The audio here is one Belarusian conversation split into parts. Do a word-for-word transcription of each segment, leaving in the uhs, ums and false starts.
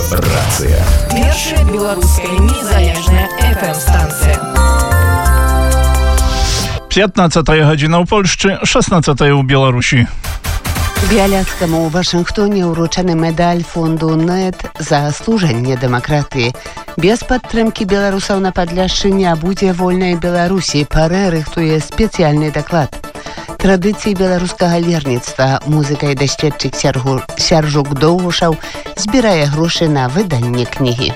Рацыя. Першая беларуская незалежная эф эм-станція. пятнадцатая гадзіна ў Польшчы, шестнадцатая ў Беларусі. Бяляцкаму ў Вашынгтоне ўручаны медаль фонду нэт за служэнне дэмакратыі. Без падтрымкі беларусаў на Падляшшы не будзе вольнай Беларусі. Парэ рыхтуе спецыяльны даклад. Традыцыі беларускага лірніцтва музыка і даследчык Сяржук Доўгушаў збірае грошы на выданне кнігі.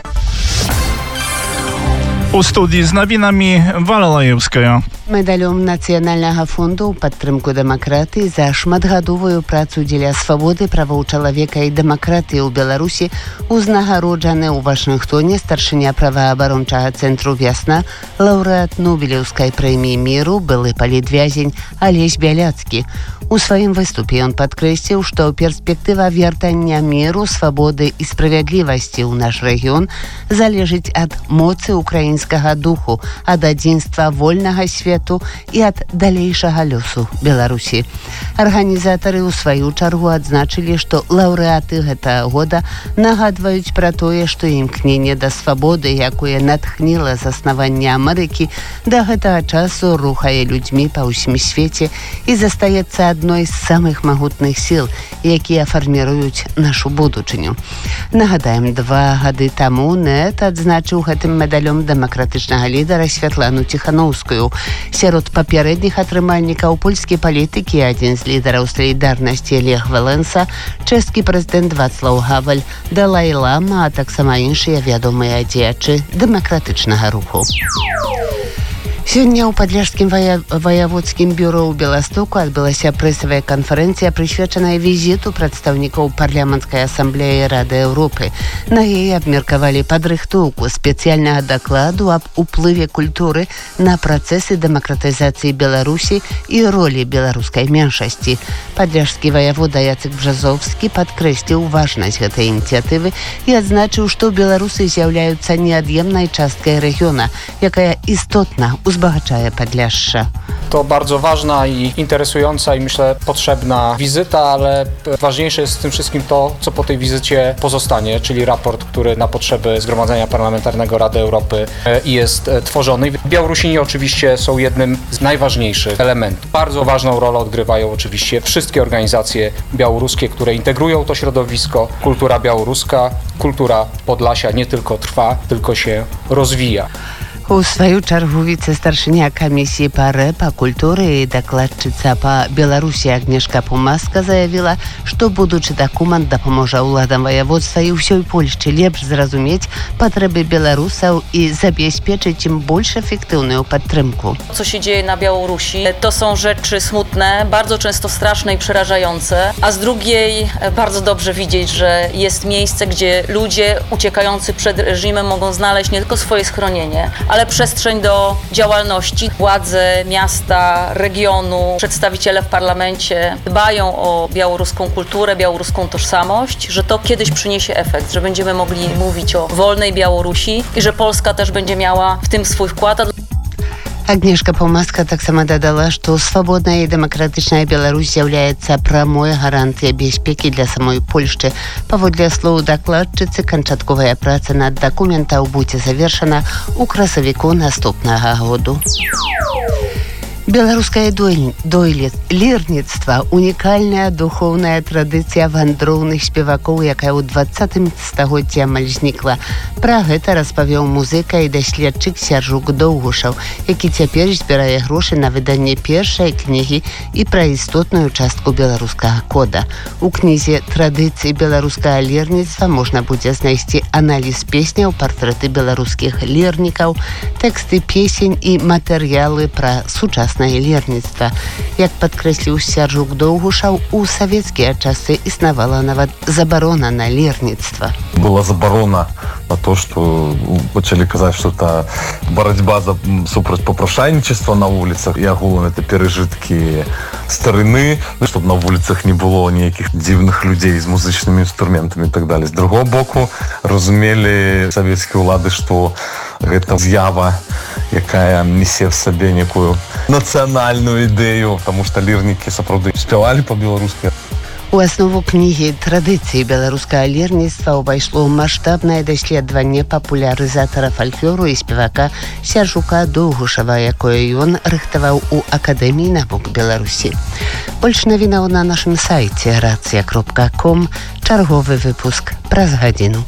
У студії з навінамі Валя Лаевская. Медалём Нацыянальнага фонду ў падтрымку дэмакратыі за шматгадовую працу дзеля свабоды, правоў чалавека і дэмакратыі ў Беларусі узнагароджаны ў Вашынгтоне старшыня праваабарончага цэнтру «Вясна», лаўрэат Нобелеўскай прэміі міру, былы палітвязень Алесь Бяляцкі. У сваім выступе ён падкрэсліў, што перспектыва вяртання міру, свабоды і справядлівасці ў наш рэгіён залежыць ад моцы украінскага духу, ад адзінства вольнага свету і ад далейшага лёсу Беларусі. Арганізатары ў сваю чаргу адзначылі, што лаўрэаты гэтага года нагадваюць пра тое, што імкненне да свабоды, якое натхніла заснаванне Амерыкі, да гэтага часу рухае людзьмі па ўсім свеце і застаецца адной з самых магутных сіл, якія фарміруюць нашу будучыню. Нагадаем, два гады таму нэт адзначыў гэтым медалём дэмакратычнага лідара Святлану Ціхановскую. Сярод папярэдніх атрымальнікаў польскі палітыкі, адзін з лідараў салідарнасці Лех Валенса, чэшскі прэзідэнт Вацлаў Гаваль, Далай Лама, а таксама іншыя вядомыя дзеячы дэмакратычнага руху. Сёння ў Падляшскім вая... ваяводскім бюро ў Беластоку адбылася прэсавая канферэнцыя, прысвечаная візіту прадстаўнікоў парламенцкай асамблеі Рады Еўропы. На яе абмеркавалі падрыхтоўку спецыяльнага дакладу аб уплыве культуры на працэсы дэмакратызацыі Беларусі і ролі беларускай меншасці. Падляшскі ваявода Яцек Бжазовскі падкрэсліў важнасць гэтай ініцыятывы і адзначыў, што беларусы з'яўляюцца неад'емнай часткай рэгіёна, якая істотна uzbogaczaje Podляszcze. To bardzo ważna i interesująca i myślę potrzebna wizyta, ale ważniejsze jest w tym wszystkim to, co po tej wizycie pozostanie, czyli raport, który na potrzeby Zgromadzenia Parlamentarnego Rady Europy jest tworzony. Białorusini oczywiście są jednym z najważniejszych elementów. Bardzo ważną rolę odgrywają oczywiście wszystkie organizacje białoruskie, które integrują to środowisko. Kultura białoruska, kultura Podlasia nie tylko trwa, tylko się rozwija. У сваю чаргу віцэ-старшыня камісіі па рэ, па культуры і дакладчыца па Беларусі Агнешка Пумаска заявіла, што будучы дакумент дапаможа ўладам ваяводства і ўсёй Польшчы лепш зразумець патрэбы беларусаў і забезпечыць ім больш efektywną podtrymku. Co się dzieje na Białorusi, to są rzeczy smutne, bardzo często straszne i przerażające, a z drugiej bardzo dobrze widzieć, że jest miejsce, gdzie ludzie uciekający przed reżimem mogą znaleźć nie tylko swoje schronienie, ale ale przestrzeń do działalności. Władze miasta, regionu, przedstawiciele w parlamencie dbają o białoruską kulturę, białoruską tożsamość, że to kiedyś przyniesie efekt, że będziemy mogli mówić o wolnej Białorusi i że Polska też będzie miała w tym swój wkład. Агнешка Паўмаска таксама дадала, што свабодная і дэмакратычная Беларусь з'яўляецца прамой гарантыяй бяспекі для самой Польшчы. Паводле слоў дакладчыцы, канчатковая праца над дакументаў будзе завершана ў красавіку наступнага году. Беларускае лірніцтва – унікальная духоўная традыцыя вандроўных спевакоў, якая ў двадцатым стагоддзі амаль знікла. Пра гэта распавёў музыка і даследчык Сяржук Доўгушаў, які цяпер збірае грошы на выданне першай кнігі і пра істотную частку беларускага кода. У кнізе «Традыцыі беларускага лірніцтва» можна будзе знайсці аналіз песняў, партрэты беларускіх лірнікаў, тэксты песень і матэрыялы пра сучаснае лірніцтва. Як падкрэсліў Сяржук Доўгушаў, у савецкія часы існавала нават забарона на лірніцтва. Была забарона на то, что пачалі казаць, что это барацьба за супраць попрошайнічества на вуліцах і агулам это перажыткі старыны, чтобы на вуліцах не было ніякіх дзіўных людзей з музычнымі інструментамі і так далее. З другого боку, разумелі савецкія ўлады, што гэта з'ява, якая несе в сабе некую нацыянальную ідэю, потому что лірнікі сапраўды спявалі па-беларуску. У аснову кнігі традыцыі беларускага лірніцтва ўвайшло маштабнае даследаванне папулярызатара фальклору і спевака Сяржука Доўгушава, якое ён рыхтаваў у Акадэміі навук Беларусі. Больш навінаў на нашым сайце рацыя кропка ком. Чарговы выпуск праз гадзіну.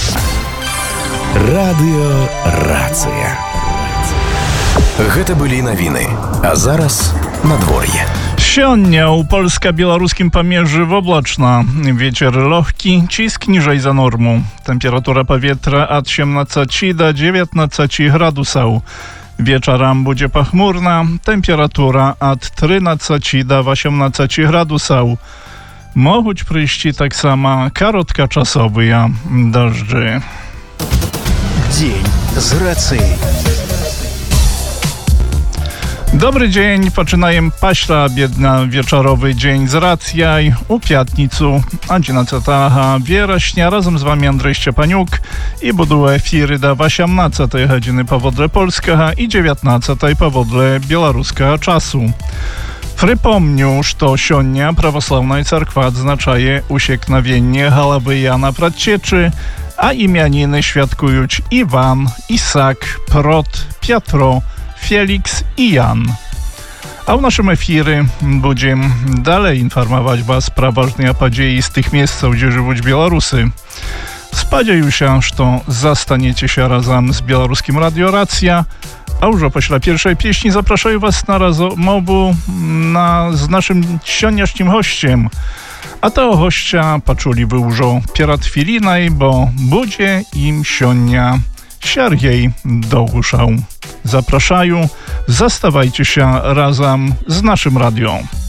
Радыё Рацыя. Гэта былі навіны, а зараз надвор'е. Сёння у польска-беларускім памежжы воблачна. Вецер лёгкі, ціск ніжэй за норму. Тэмпература паветра ад siedemnaście do dziewiętnastu градусаў. Wieczorem będzie pochmurna, temperatura od trzynastu do osiemnastu gradusów. Mogą przyjść tak samo krótkoczasowe deszcze. Dzień z racji. Dobry dzień, poczynamy paśla biedna wieczorowy dzień z racjaj u piatnicu, jedenastego września. Razem z wami Andrzej Szczepaniuk i budu efiry do osiemnastej godziny powodle polskiego i dziewiętnastej powodle białoruskiego czasu. Przypomniu, że sionia prawosławna cerkwa odznaczaje usieknowienie głowy Jana Pradcieczy, a imieniny świadkują Iwan, Isak, Prot, Piotro, Felix i Jan. A w naszym efirze będziemy dalej informować was про ważne podziei z tych miejsc, gdzie żyją Białorusy. Spodzieję się, że zastaniecie się razem z białoruskim Radio Racja, a już po pierwszej pieśni zapraszam was na rozmowę na, z naszym sioniaszkim gościem. A tego gościa poczuli wy już pierad chwilinaj, bo będzie im sionia Siergiej Dołuszał. Zapraszają, zastawajcie się razem z naszym radią.